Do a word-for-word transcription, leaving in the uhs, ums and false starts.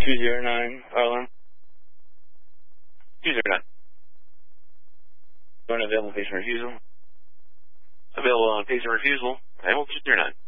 two zero nine, Arlen. two zero nine. Unavailable patient refusal. Available on patient refusal. Hamilton two zero nine.